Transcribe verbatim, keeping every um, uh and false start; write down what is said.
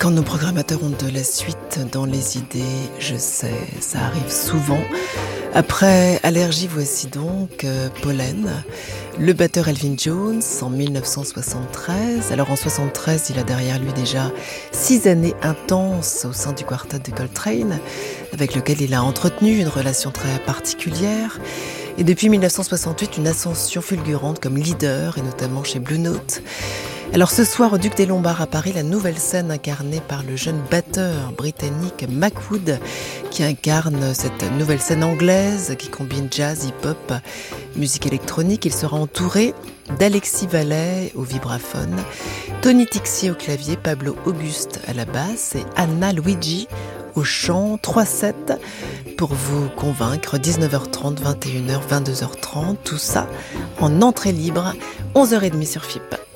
Quand nos programmateurs ont de la suite dans les idées, je sais, ça arrive souvent. Après Allergie, voici donc euh, Pollen, le batteur Elvin Jones en dix-neuf cent soixante-treize. Alors en soixante-treize, il a derrière lui déjà six années intenses au sein du quartet de Coltrane, avec lequel il a entretenu une relation très particulière. Et depuis dix-neuf cent soixante-huit, une ascension fulgurante comme leader, et notamment chez Blue Note. Alors ce soir au Duc des Lombards à Paris, la nouvelle scène incarnée par le jeune batteur britannique Mac Wood, qui incarne cette nouvelle scène anglaise qui combine jazz, hip-hop, musique électronique. Il sera entouré d'Alexis Vallet au vibraphone, Tony Tixier au clavier, Pablo Auguste à la basse et Anna Luigi au chant. Trois sets pour vous convaincre, dix-neuf heures trente, vingt et une heures, vingt-deux heures trente, tout ça en entrée libre, onze heures trente sur F I P.